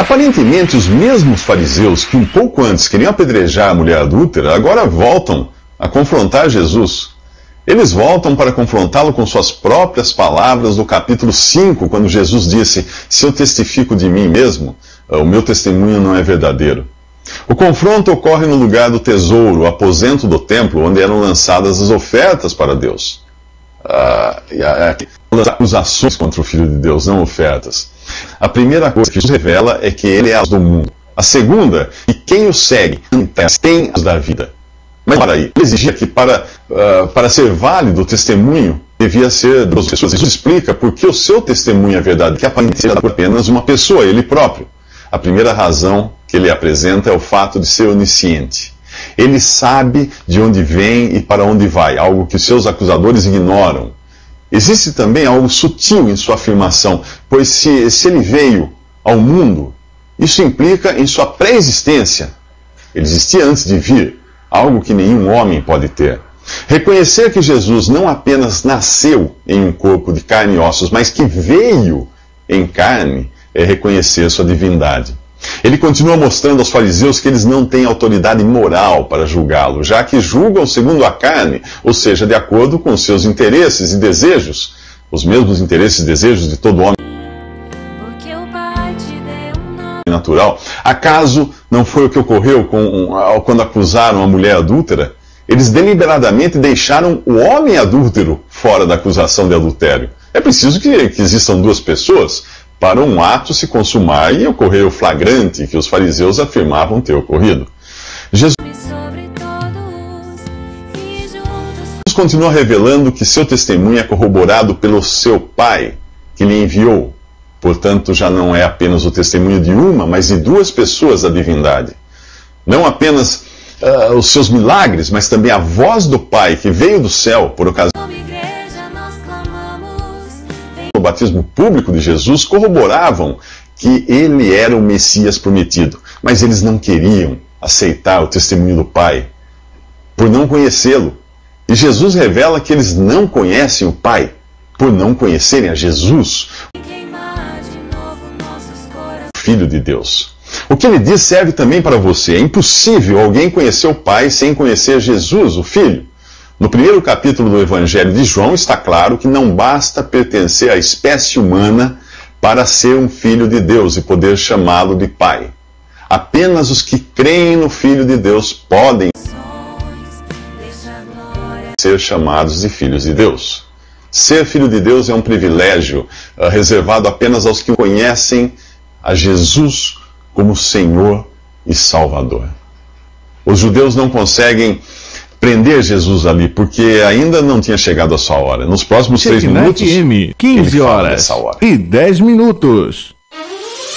Aparentemente, os mesmos fariseus que um pouco antes queriam apedrejar a mulher adúltera, agora voltam a confrontar Jesus. Eles voltam para confrontá-lo com suas próprias palavras do capítulo 5, quando Jesus disse: se eu testifico de mim mesmo, o meu testemunho não é verdadeiro. O confronto ocorre no lugar do tesouro, o aposento do templo, onde eram lançadas as ofertas para Deus. As acusações contra o Filho de Deus, não ofertas. A primeira coisa que Jesus revela é que ele é a luz do mundo. A segunda, que quem o segue tem a luz da vida. Mas para aí, ele exigia que para ser válido o testemunho, devia ser das pessoas. Jesus explica por que o seu testemunho é verdade, que aparentemente é por apenas uma pessoa, ele próprio. A primeira razão que ele apresenta é o fato de ser onisciente. Ele sabe de onde vem e para onde vai, algo que seus acusadores ignoram. Existe também algo sutil em sua afirmação, pois se ele veio ao mundo, isso implica em sua pré-existência. Ele existia antes de vir, algo que nenhum homem pode ter. Reconhecer que Jesus não apenas nasceu em um corpo de carne e ossos, mas que veio em carne, é reconhecer sua divindade. Ele continua mostrando aos fariseus que eles não têm autoridade moral para julgá-lo, já que julgam segundo a carne, ou seja, de acordo com os seus interesses e desejos, os mesmos interesses e desejos de todo homem natural. Acaso não foi o que ocorreu quando acusaram a mulher adúltera? Eles deliberadamente deixaram o homem adúltero fora da acusação de adultério. É preciso que existam duas pessoas para um ato se consumar e ocorrer o flagrante que os fariseus afirmavam ter ocorrido. Jesus continua revelando que seu testemunho é corroborado pelo seu Pai, que lhe enviou. Portanto, já não é apenas o testemunho de uma, mas de duas pessoas da divindade. Não apenas os seus milagres, mas também a voz do Pai, que veio do céu por ocasião do batismo público de Jesus, corroboravam que ele era o Messias prometido. Mas eles não queriam aceitar o testemunho do Pai, por não conhecê-lo. E Jesus revela que eles não conhecem o Pai, por não conhecerem a Jesus, o Filho de Deus. O que ele diz serve também para você. É impossível alguém conhecer o Pai sem conhecer Jesus, o Filho. No primeiro capítulo do Evangelho de João está claro que não basta pertencer à espécie humana para ser um filho de Deus e poder chamá-lo de Pai. Apenas os que creem no Filho de Deus podem ser chamados de filhos de Deus. Ser filho de Deus é um privilégio reservado apenas aos que conhecem a Jesus como Senhor e Salvador. Os judeus não conseguem prender Jesus ali, porque ainda não tinha chegado a sua hora. Nos próximos 3 minutos, FM, 15 horas e 10 minutos.